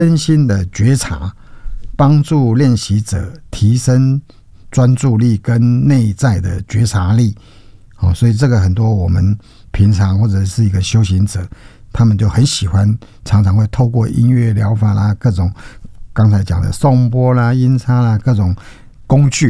身心的觉察，帮助练习者提升专注力跟内在的觉察力。所以这个很多我们平常或者是一个修行者，他们就很喜欢，常常会透过音乐疗法啦，各种刚才讲的颂钵啦、音叉啦，各种工具